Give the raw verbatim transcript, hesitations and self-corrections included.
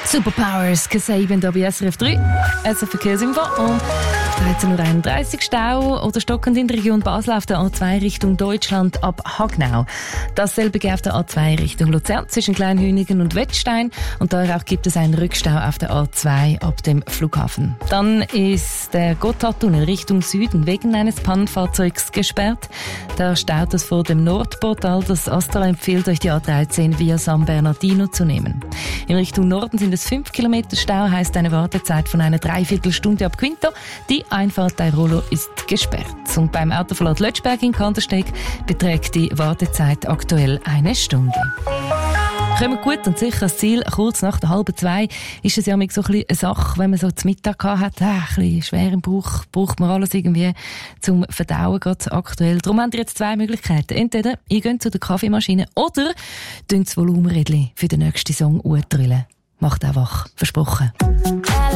Superpowers, Kasabian da bei S R F drei, S R F Verkehrsinfo und dreizehn Uhr einunddreißig Stau oder stockend in der Region Basel auf der A zwei Richtung Deutschland ab Hagnau. Dasselbe auf der A zwei Richtung Luzern zwischen Kleinhünigen und Wettstein und daher auch gibt es einen Rückstau auf der A zwei ab dem Flughafen. Dann ist der Gotthardtunnel Richtung Süden wegen eines Pannenfahrzeugs gesperrt. Da staut es vor dem Nordportal. Das Astra empfiehlt euch die A dreizehn via San Bernardino zu nehmen. In Richtung Norden sind es fünf Kilometer Stau, heisst eine Wartezeit von einer Dreiviertelstunde ab Quinto. Die Einfahrt Airolo ist gesperrt. Und beim Autoverlust Lötschberg in Kandersteg beträgt die Wartezeit aktuell eine Stunde. Kommen wir gut und sicher ans Ziel. Kurz nach der halben zwei ist es ja so ein eine Sache, wenn man so zum Mittag hat, äh, ein bisschen schwer im Bauch, braucht man alles irgendwie zum Verdauen, gerade aktuell. Darum haben wir jetzt zwei Möglichkeiten. Entweder ihr geht zu der Kaffeemaschine oder das Volumenrädchen für den nächsten Song drüllen. Macht auch wach. Versprochen.